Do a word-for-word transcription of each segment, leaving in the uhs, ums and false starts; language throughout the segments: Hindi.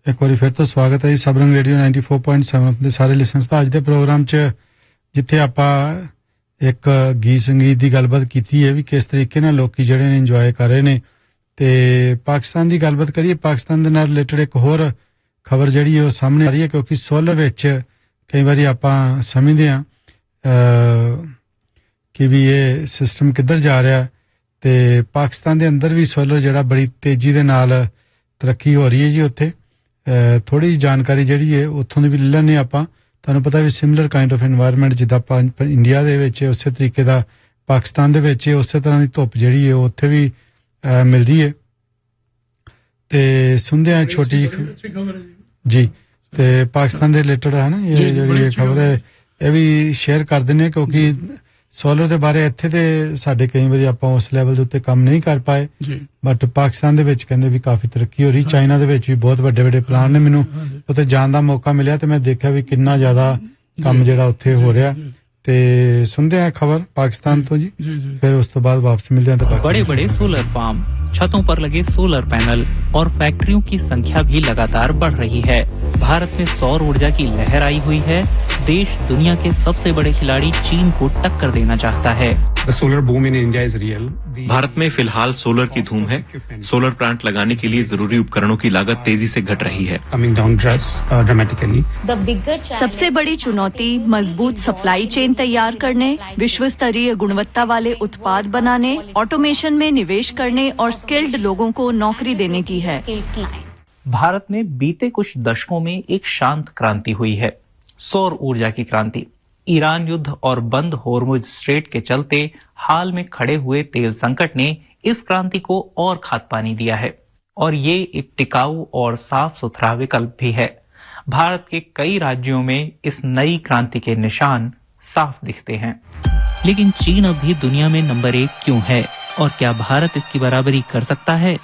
एक बार फिर तो स्वागत है जी Sabrang radio ninety four point seven अपने सारे लिसनर्स ਦਾ ਅੱਜ ਦੇ ਪ੍ਰੋਗਰਾਮ 'ਚ ਜਿੱਥੇ ਆਪਾਂ ਇੱਕ ਗੀਤ ਸੰਗੀਤ ਦੀ ਗੱਲਬਾਤ ਕੀਤੀ ਹੈ ਵੀ ਕਿਸ ਤਰੀਕੇ ਨਾਲ ਲੋਕੀ ਜਿਹੜੇ ਨੇ ਇੰਜੋਏ ਕਰ ਰਹੇ ਨੇ ਤੇ ਪਾਕਿਸਤਾਨ ਦੀ ਗੱਲਬਾਤ ਕਰੀਏ ਪਾਕਿਸਤਾਨ ਦੇ ਨਾਲ ਰਿਲੇਟਡ ਇੱਕ ਹੋਰ ਖਬਰ ਜਿਹੜੀ ਹੈ ਉਹ ਸਾਹਮਣੇ ਆ ਰਹੀ ਹੈ ਕਿਉਂਕਿ ਸੋਲਰ ਵਿੱਚ ਕਈ ਵਾਰੀ ਆਪਾਂ ਸਮਝਦੇ ਹਾਂ ਕਿ ਵੀ ਇਹ ਸਿਸਟਮ ਕਿੱਧਰ ਜਾ ਰਿਹਾ ਤੇ ਪਾਕਿਸਤਾਨ ਦੇ ਅੰਦਰ ਵੀ ਸੋਲਰ ਜਿਹੜਾ ਬੜੀ ਤੇਜ਼ੀ ਦੇ ਨਾਲ ਤਰੱਕੀ ਹੋ ਰਹੀ ਹੈ ਜੀ ਉੱਥੇ ਥੋੜੀ ਜਾਣਕਾਰੀ ਜਿਹੜੀ ਹੈ ਉੱਥੋਂ ਦੀ ਵੀ ਲੈ ਲੈਣੇ ਆਪਾਂ ਤੁਹਾਨੂੰ ਪਤਾ ਵੀ ਸਿਮਿਲਰ ਕਾਈਂਡ ਆਫ এনवायरमेंट ਜਿੱਦਾਂ ਇੰਡੀਆ ਦੇ ਵਿੱਚ ਉਸੇ ਤਰੀਕੇ ਦਾ ਪਾਕਿਸਤਾਨ ਦੇ ਵਿੱਚ ਉਸੇ ਤਰ੍ਹਾਂ ਦੀ ਧੁੱਪ ਜਿਹੜੀ ਹੈ ਉੱਥੇ ਵੀ ਮਿਲਦੀ ਹੈ ਤੇ ਸੁਣਦੇ ਆ ਛੋਟੀ ਜਿਹੀ ਜੀ ਤੇ ਪਾਕਿਸਤਾਨ ਦੇ ਰਿਲੇਟਡ ਹੈ ਨਾ ਇਹ ਜਿਹੜੀ ਖਬਰ ਹੈ ਇਹ ਵੀ ਸ਼ੇਅਰ ਕਰ ਦਿੰਨੇ ਕਿਉਂਕਿ ਸੋਲਰ ਦੇ ਬਾਰੇ ਇੱਥੇ ਤੇ ਸਾਡੇ ਕਈ ਵਾਰੀ ਆਪਾਂ ਉਸ ਲੈਵਲ ਦੇ ਉੱਤੇ ਕੰਮ ਨਹੀਂ ਕਰ ਪਾਏ ਬਟ ਪਾਕਿਸਤਾਨ ਦੇ ਵਿੱਚ ਕਹਿੰਦੇ ਵੀ ਕਾਫੀ ਤਰੱਕੀ ਹੋ ਰਹੀ ਚਾਈਨਾ ਦੇ ਵਿੱਚ ਵੀ ਬਹੁਤ ਵੱਡੇ ਵੱਡੇ ਪਲਾਨ ਨੇ ਮੈਨੂੰ ਉੱਥੇ ਜਾਣ ਦਾ ਮੌਕਾ ਮਿਲਿਆ ਤੇ ਮੈਂ ਦੇਖਿਆ ਵੀ ਕਿੰਨਾ ਜ਼ਿਆਦਾ ਕੰਮ ਜਿਹੜਾ ਉੱਥੇ ਹੋ ਰਿਹਾ ਤੇ ਸੁਣਦੇ ਆ ਖਬਰ ਪਾकिस्तान तो जी फिर उस तो बाद वापस मिलते हैं तो बड़े बड़े सोलर फार्म छतों पर लगे सोलर पैनल और फैक्ट्रियों की संख्या भी लगातार बढ़ रही है भारत में सौर ऊर्जा की लहर आई हुई है देश दुनिया के सबसे बड़े खिलाड़ी चीन को टक्कर देना चाहता है The solar boom in India is real. Bharat में फिलहाल सोलर की धूम है सोलर प्लांट लगाने के लिए जरूरी उपकरणों की लागत तेजी से घट रही है Coming down dramatically. सबसे बड़ी चुनौती मजबूत सप्लाई चेन तैयार करने विश्व स्तरीय गुणवत्ता वाले उत्पाद बनाने ऑटोमेशन में निवेश करने और स्किल्ड लोगों को नौकरी देने की है भारत में बीते कुछ दशकों में एक शांत क्रांति हुई है सौर ऊर्जा की क्रांति ईरान युद्ध और बंद होर्मुज स्ट्रेट के चलते हाल में खड़े हुए तेल संकट ने इस क्रांति को और खाद पानी दिया है और ये एक टिकाऊ और साफ सुथरा विकल्प भी है भारत के कई राज्यों में इस नई क्रांति के निशान साफ दिखते हैं लेकिन चीन अब भी दुनिया में नंबर एक क्यों है और क्या भारत इसकी बराबरी कर सकता है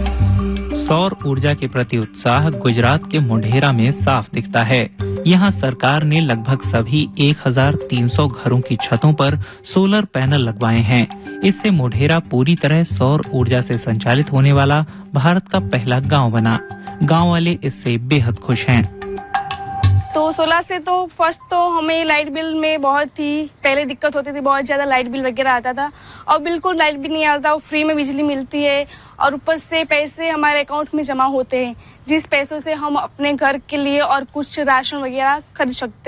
सौर ऊर्जा के प्रति उत्साह गुजरात के मोढेरा में साफ दिखता है यहाँ सरकार ने लगभग सभी एक हज़ार तीन सौ घरों की छतों पर सोलर पैनल लगवाए हैं इससे मोढेरा पूरी तरह सौर ऊर्जा से संचालित होने वाला भारत का पहला गांव बना गांव वाले इससे बेहद खुश हैं तो सोलर से तो फर्स्ट तो हमें लाइट बिल में बहुत ही पहले दिक्कत होती थी बहुत ज्यादा लाइट बिल वगैरह आता था और बिल्कुल लाइट बिल नहीं आता फ्री में बिजली मिलती है और ऊपर से पैसे हमारे अकाउंट में जमा होते हैं जिस पैसों से हम अपने घर के लिए और कुछ राशन वगैरह खरीद सकते हैं